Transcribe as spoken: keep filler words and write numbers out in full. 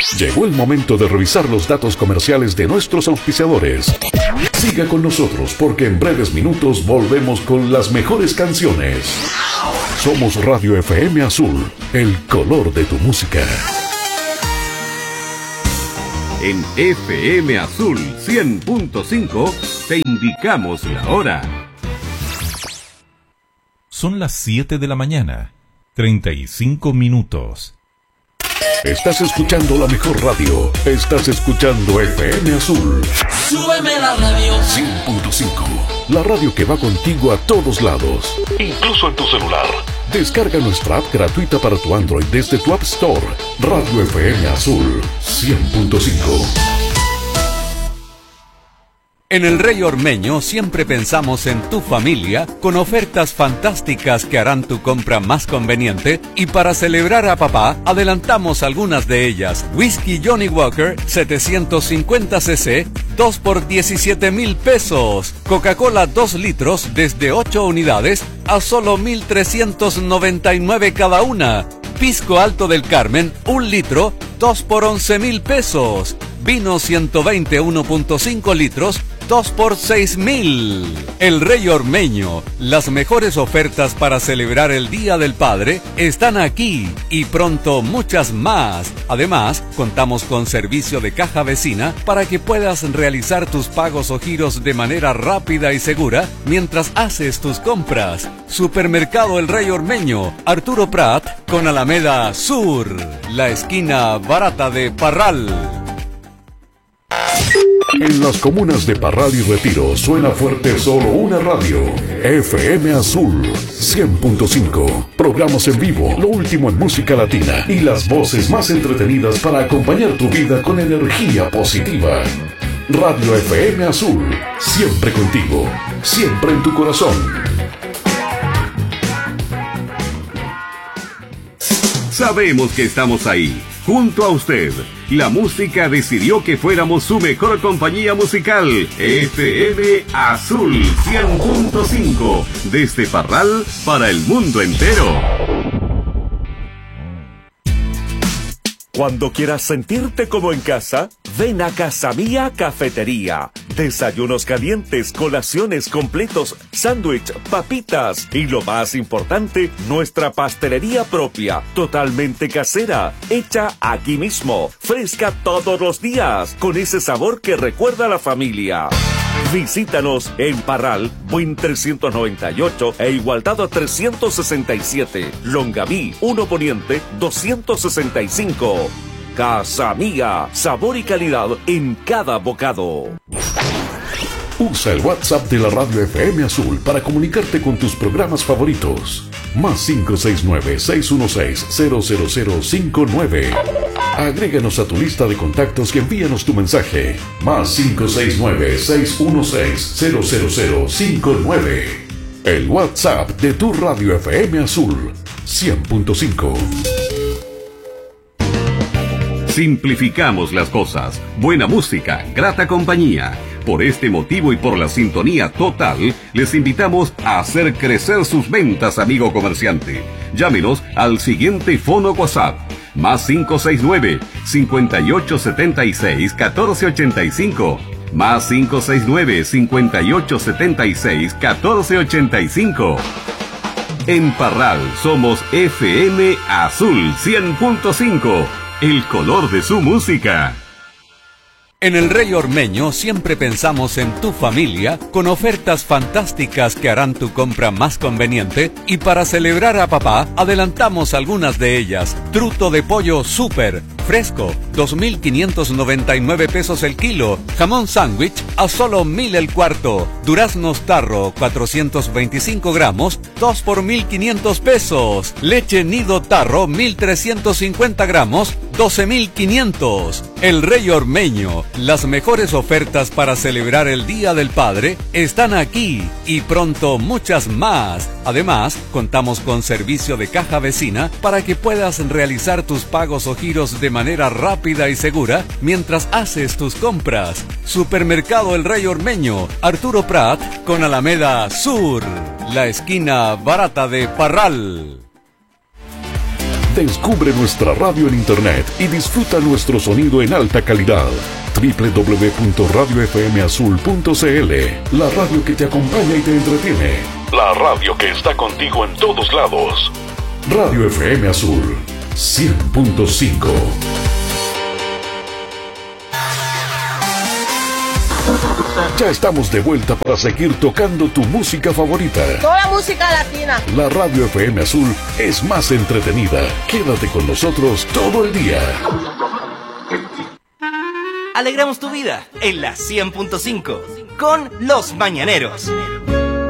Llegó el momento de revisar los datos comerciales de nuestros auspiciadores. Siga con nosotros porque en breves minutos volvemos con las mejores canciones. Somos Radio F M Azul, el color de tu música. En F M Azul cien punto cinco te indicamos la hora. Son las siete de la mañana, treinta y cinco minutos. Estás escuchando la mejor radio. Estás escuchando F M Azul. Súbeme la radio. cien punto cinco. La radio que va contigo a todos lados, incluso en tu celular. Descarga nuestra app gratuita para tu Android desde tu App Store. Radio F M Azul cien punto cinco. En el Rey Ormeño siempre pensamos en tu familia con ofertas fantásticas que harán tu compra más conveniente, y para celebrar a papá adelantamos algunas de ellas. Whisky Johnny Walker setecientos cincuenta cc, dos por diecisiete mil pesos. Coca-Cola dos litros desde ocho unidades a solo mil trescientos noventa y nueve cada una. Pisco Alto del Carmen, un litro, dos por once mil pesos. Vino ciento veinte uno punto cinco litros, dos por seis mil. El Rey Ormeño, las mejores ofertas para celebrar el Día del Padre están aquí y pronto muchas más. Además, contamos con servicio de caja vecina para que puedas realizar tus pagos o giros de manera rápida y segura mientras haces tus compras. Supermercado El Rey Ormeño, Arturo Prat con Alameda Sur, la esquina barata de Parral. En las comunas de Parral y Retiro suena fuerte solo una radio. F M Azul cien punto cinco. Programas en vivo, lo último en música latina y las voces más entretenidas para acompañar tu vida con energía positiva. Radio F M Azul, siempre contigo, siempre en tu corazón. Sabemos que estamos ahí, junto a usted. La música decidió que fuéramos su mejor compañía musical. F M Azul cien punto cinco. Desde Parral para el mundo entero. Cuando quieras sentirte como en casa, ven a Casa Mía Cafetería. Desayunos calientes, colaciones completos, sándwich, papitas y lo más importante, nuestra pastelería propia, totalmente casera, hecha aquí mismo, fresca todos los días, con ese sabor que recuerda a la familia. Visítanos en Parral, Buin trescientos noventa y ocho e Igualdad trescientos sesenta y siete, Longaví, uno Poniente doscientos sesenta y cinco. Casa Mía, sabor y calidad en cada bocado. Usa el WhatsApp de la radio F M Azul para comunicarte con tus programas favoritos. Más cinco seis nueve, seis uno seis, cero cero cero cinco nueve. Agréganos a tu lista de contactos y envíanos tu mensaje. Más cinco seis nueve, seis uno seis, cero cero cero cinco nueve. El WhatsApp de tu radio F M Azul cien punto cinco. Simplificamos las cosas. Buena música, grata compañía. Por este motivo y por la sintonía total, les invitamos a hacer crecer sus ventas, amigo comerciante. Llámenos al siguiente fono WhatsApp. Más cinco seis nueve, cinco ocho siete seis, uno cuatro ocho cinco. Más cinco seis nueve, cinco ocho siete seis, uno cuatro ocho cinco. En Parral somos F M Azul cien punto cinco. El color de su música. En el Rey Ormeño siempre pensamos en tu familia con ofertas fantásticas que harán tu compra más conveniente, y para celebrar a papá adelantamos algunas de ellas. Truto de pollo súper fresco, dos mil quinientos noventa y nueve pesos el kilo. Jamón sándwich a solo mil el cuarto. Duraznos Tarro cuatrocientos veinticinco gramos, dos por mil quinientos pesos. Leche Nido Tarro mil trescientos cincuenta gramos, doce mil quinientos. El Rey Ormeño, las mejores ofertas para celebrar el Día del Padre están aquí y pronto muchas más. Además, contamos con servicio de caja vecina para que puedas realizar tus pagos o giros de manera rápida y segura mientras haces tus compras. Supermercado El Rey Ormeño, Arturo Prat con Alameda Sur, la esquina barata de Parral. Descubre nuestra radio en internet y disfruta nuestro sonido en alta calidad. doble u doble u doble u punto radio f m azul punto c l. La radio que te acompaña y te entretiene. La radio que está contigo en todos lados. Radio F M Azul cien punto cinco. Ya estamos de vuelta para seguir tocando tu música favorita. Toda música latina. La Radio F M Azul es más entretenida. Quédate con nosotros todo el día. Alegramos tu vida en la cien punto cinco con Los Mañaneros.